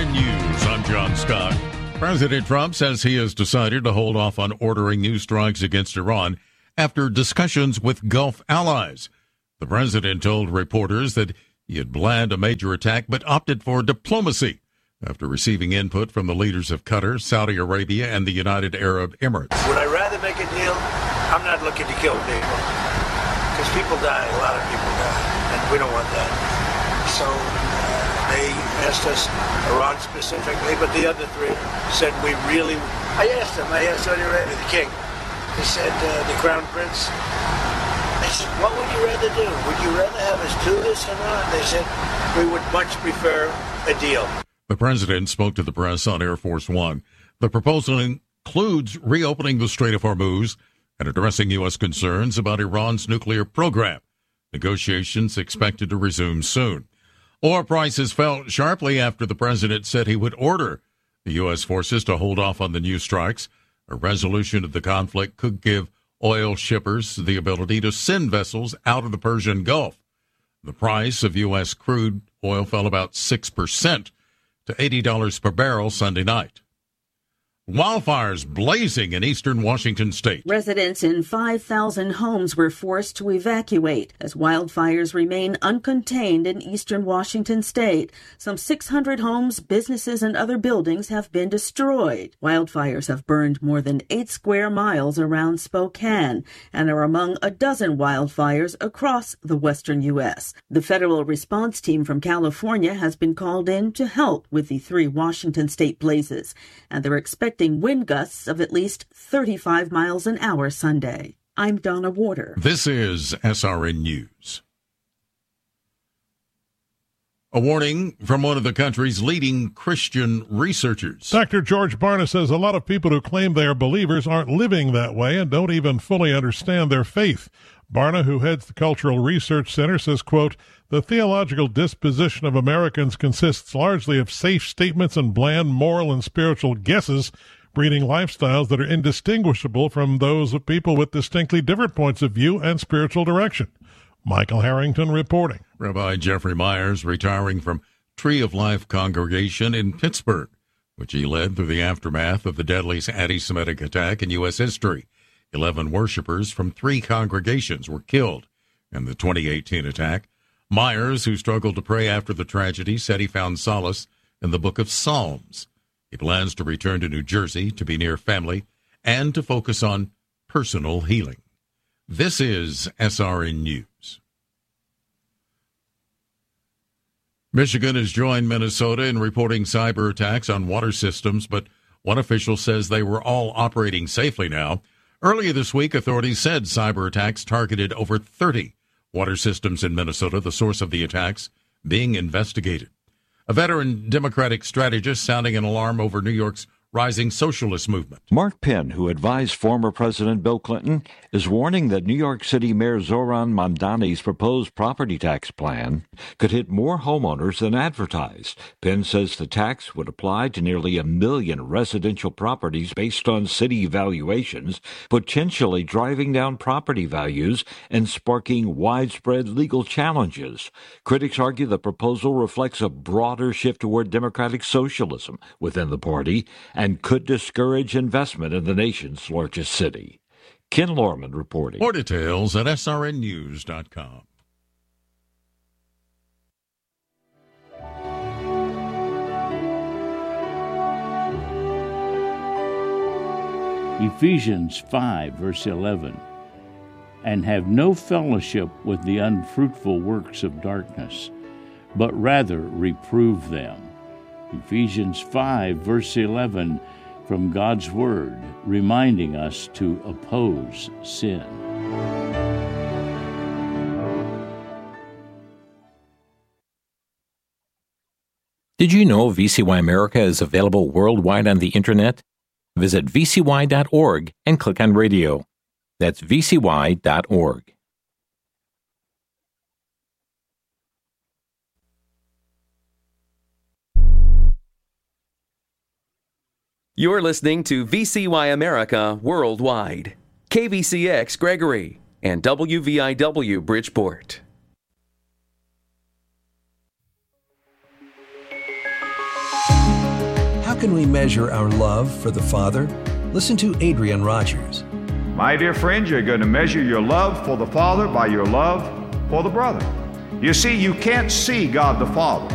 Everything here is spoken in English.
SRN News, I'm John Scott. President Trump says he has decided to hold off on ordering new strikes against Iran after discussions with Gulf allies. The president told reporters that he had planned a major attack but opted for diplomacy after receiving input from the leaders of Qatar, Saudi Arabia, and the United Arab Emirates. Would I rather make a deal? I'm not looking to kill people because people die. A lot of people die, and we don't want that. So they asked us, Iran specifically, but the other three said we really. I asked Saudi Arabia, the king. He said, the crown prince. I said, what would you rather do? Would you rather have us do this or not? They said, we would much prefer a deal. The president spoke to the press on Air Force One. The proposal includes reopening the Strait of Hormuz and addressing U.S. concerns about Iran's nuclear program. Negotiations expected to resume soon. Oil prices fell sharply after the president said he would order the U.S. forces to hold off on the new strikes. A resolution of the conflict could give oil shippers the ability to send vessels out of the Persian Gulf. The price of U.S. crude oil fell about 6% to $80 per barrel Sunday night. Wildfires blazing in eastern Washington state. Residents in 5,000 homes were forced to evacuate as wildfires remain uncontained in eastern Washington state. Some 600 homes, businesses, and other buildings have been destroyed. Wildfires have burned more than 8 square miles around Spokane and are among a dozen wildfires across the western U.S. The federal response team from California has been called in to help with the 3 Washington state blazes, and they're expecting wind gusts of at least 35 miles an hour Sunday. I'm Donna Warder. This is SRN News. A warning from one of the country's leading Christian researchers. Dr. George Barna says a lot of people who claim they are believers aren't living that way and don't even fully understand their faith. Barna, who heads the Cultural Research Center, says, quote, the theological disposition of Americans consists largely of safe statements and bland moral and spiritual guesses, breeding lifestyles that are indistinguishable from those of people with distinctly different points of view and spiritual direction. Michael Harrington reporting. Rabbi Jeffrey Myers retiring from Tree of Life congregation in Pittsburgh, which he led through the aftermath of the deadliest anti-Semitic attack in U.S. history. 11 worshipers from 3 congregations were killed in the 2018 attack. Myers, who struggled to pray after the tragedy, said he found solace in the book of Psalms. He plans to return to New Jersey to be near family and to focus on personal healing. This is SRN News. Michigan has joined Minnesota in reporting cyber attacks on water systems, but one official says they were all operating safely now. Earlier this week, authorities said cyber attacks targeted over 30 water systems in Minnesota, the source of the attacks being investigated. A veteran Democratic strategist sounding an alarm over New York's rising socialist movement. Mark Penn, who advised former President Bill Clinton, is warning that New York City Mayor Zoran Mamdani's proposed property tax plan could hit more homeowners than advertised. Penn says the tax would apply to nearly 1 million residential properties based on city valuations, potentially driving down property values and sparking widespread legal challenges. Critics argue the proposal reflects a broader shift toward democratic socialism within the party and could discourage investment in the nation's largest city. Ken Lorman reporting. More details at srnnews.com. Ephesians 5, verse 11, and have no fellowship with the unfruitful works of darkness, but rather reprove them. Ephesians 5, verse 11, from God's Word, reminding us to oppose sin. Did you know VCY America is available worldwide on the Internet? Visit vcy.org and click on radio. That's vcy.org. You're listening to VCY America Worldwide, KVCX Gregory, and WVIW Bridgeport. can we measure our love for the Father? Listen to Adrian Rogers. My dear friends, you're going to measure your love for the Father by your love for the brother. You see, you can't see God the Father